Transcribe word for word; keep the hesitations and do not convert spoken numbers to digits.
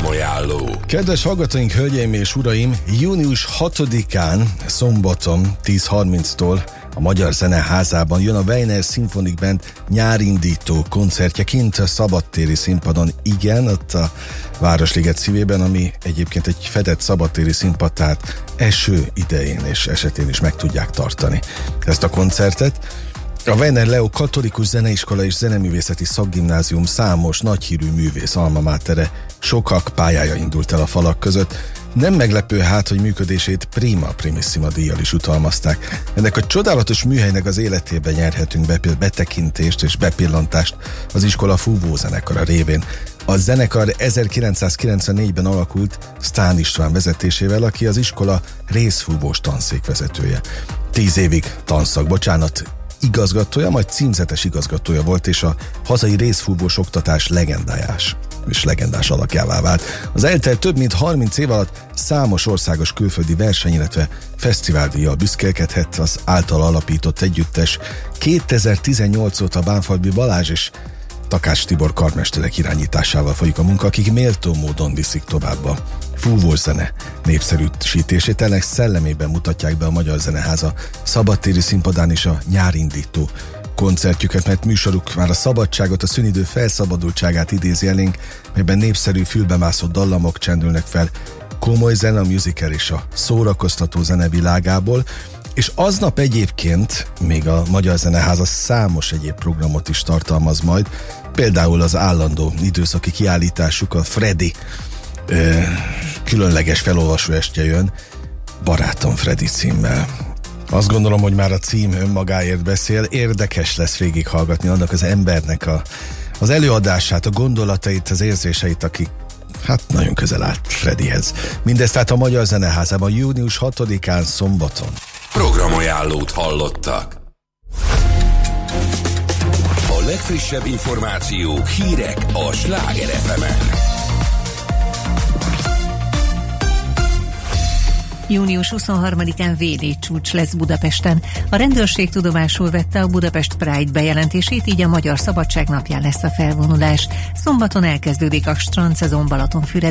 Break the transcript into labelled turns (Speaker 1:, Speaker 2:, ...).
Speaker 1: Programajánló.
Speaker 2: Kedves hallgatóink, hölgyeim és uraim, június hatodikán szombaton tíz harminctól a Magyar Zeneházában jön a Weiner Symphonic Band nyárindító koncertje kint a szabadtéri színpadon. Igen, ott a Városliget szívében, ami egyébként egy fedett szabadtéri színpad, tehát eső idején és esetén is meg tudják tartani ezt a koncertet. A Weiner Leo Katolikus Zeneiskola és Zeneművészeti Szakgimnázium számos nagyhírű művész alma matere, sokak pályája indult el a falak között. Nem meglepő hát, hogy működését Prima Primissima díjjal is utalmazták. Ennek a csodálatos műhelynek az életében nyerhetünk betekintést és bepillantást az iskola fúvózenekara révén. A zenekar ezerkilencszázkilencvennégyben alakult Sztán István vezetésével, aki az iskola részfúvós tanszékvezetője. Tíz évig tanszak, bocsánat, igazgatója, majd címzetes igazgatója volt, és a hazai részfúvós oktatás legendájás és legendás alakjává vált. Az eltelt több mint harminc év alatt számos országos külföldi verseny, illetve fesztiváldíjjal büszkélkedhet az által alapított együttes. kétezer-tizennyolc óta Bánfalvi Balázs és Takács Tibor karmesterek irányításával folyik a munka, akik méltó módon viszik tovább a fúvós zene népszerűsítését. Ennek szellemében mutatják be a Magyar Zeneháza szabadtéri színpadán is a nyárindító koncertjüket, mert műsoruk már a szabadságot, a szünidő felszabadultságát idézi elénk, melyben népszerű fülbemászó dallamok csendülnek fel, komoly zene, a musical és a szórakoztató zene világából, és aznap egyébként még a Magyar Zeneháza számos egyéb programot is tartalmaz majd, például az állandó időszaki kiállításuk, a Freddy ö, különleges felolvasó estje jön, Barátom Freddy címmel. Azt gondolom, hogy már a cím önmagáért beszél, érdekes lesz végighallgatni annak az embernek a, az előadását, a gondolatait, az érzéseit, aki hát nagyon közel állt Freddyhez. Mindezt tehát a Magyar Zeneházában június hatodikán szombaton.
Speaker 1: Programajánlót hallottak. A legfrissebb információk, hírek a Sláger ef emen.
Speaker 3: június huszonharmadikán védélycsúcs lesz Budapesten. A rendőrség tudomásul vette a Budapest Pride bejelentését, így a Magyar Szabadság napján lesz a felvonulás. Szombaton elkezdődik a strandszezon Balatonfüreden.